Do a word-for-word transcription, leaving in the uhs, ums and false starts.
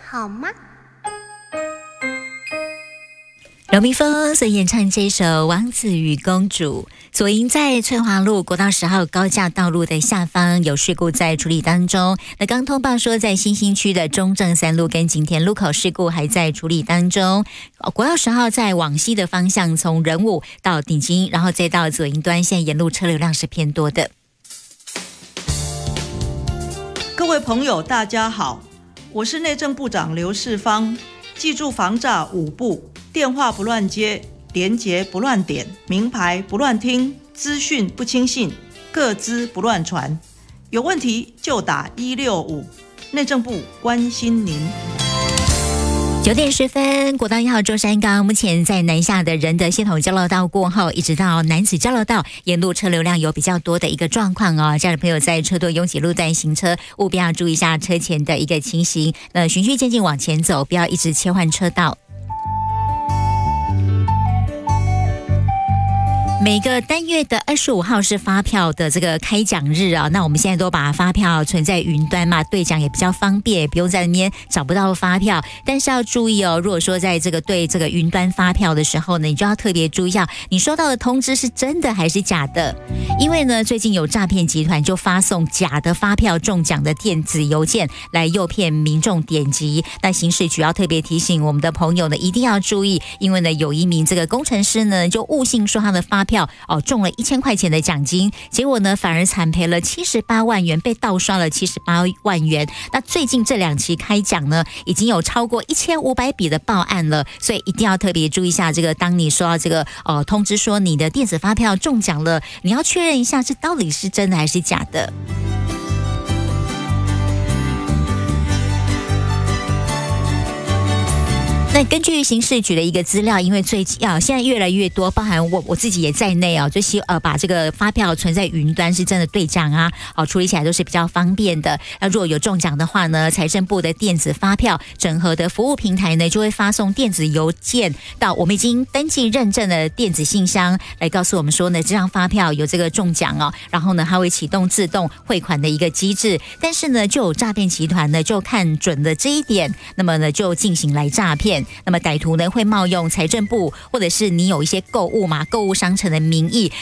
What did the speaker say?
好吗？ 刘明峰所演唱这首《王子与公主》。左营在翠华路国道十号高架道路的下方有事故在处理当中。那刚通报说，在新兴区的中正三路跟景田路口事故还在处理当中。国道十号在往西的方向，从仁武到顶金，然后再到左营端，现在沿路车流量是偏多的。 各位朋友，大家好，我是内政部长刘世芳。记住防诈五步：电话不乱接，连结不乱点，名牌不乱听，资讯不轻信，个资不乱传。有问题就打一六五，内政部关心您。 九点十分，国道一号中山港目前在南下的仁德系统交流道过后，一直到南子交流道，沿路车流量有比较多的一个状况哦。这样的朋友在车多拥挤路段行车，务必要注意一下车前的一个情形，那循序渐进往前走，不要一直切换车道。每个单月的二十五号是发票的这个开奖日啊，那我们现在都把发票存在云端嘛，兑奖也比较方便，不用在那边找不到发票。但是要注意哦，如果说在这个对这个云端发票的时候呢，你就要特别注意一下，你收到的通知是真的还是假的。因为呢，最近有诈骗集团就发送假的发票中奖的电子邮件来诱骗民众点击。那刑事局要特别提醒我们的朋友呢，一定要注意，因为呢，有一名这个工程师呢，就误信说他的发票哦中了一千块钱的奖金，结果呢反而惨赔了七十八万元，被盗刷了七十八万元。那最近这两期开奖呢，已经有超过一千五百笔的报案了，所以一定要特别注意一下这个，当你收到这个呃通知说你的电子发票中奖了，你要确认一下这到底是真的还是假的。那根据刑事局的一个资料，因为最近啊现在越来越多，包含我我自己也在内啊，就希呃把这个发票存在云端，是真的兑奖啊，哦处理起来都是比较方便的。那如果有中奖的话呢，财政部的电子发票整合的服务平台呢，就会发送电子邮件到我们已经登记认证的电子信箱，来告诉我们说呢，这张发票有这个中奖哦，然后呢，它会启动自动汇款的一个机制。但是呢，就有诈骗集团呢就看准了这一点，那么呢就进行来诈骗。那么歹徒呢会冒用财政部或者是你有一些购物嘛购物商城的名义